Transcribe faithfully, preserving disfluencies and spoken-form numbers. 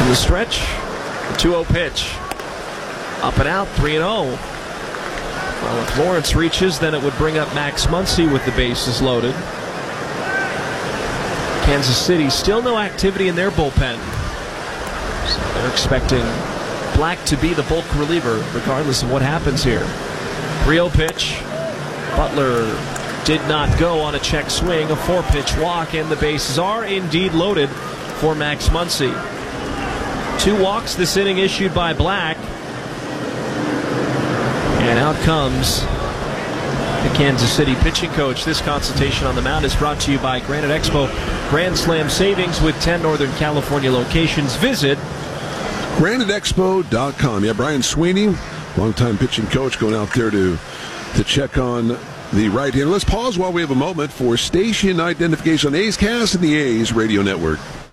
the stretch, the two oh pitch. Up and out, three and oh. Well, if Lawrence reaches, then it would bring up Max Muncy with the bases loaded. Kansas City, still no activity in their bullpen. So they're expecting Black to be the bulk reliever, regardless of what happens here. three oh pitch. Butler did not go on a check swing, a four-pitch walk, and the bases are indeed loaded for Max Muncy. Two walks this inning issued by Black. And out comes the Kansas City pitching coach. This consultation on the mound is brought to you by Granite Expo Grand Slam Savings with ten Northern California locations. Visit Granite Expo dot com. Yeah, Brian Sweeney, longtime pitching coach, going out there to, to check on the right hand. Let's pause while we have a moment for station identification on A's Cast and the A's Radio Network.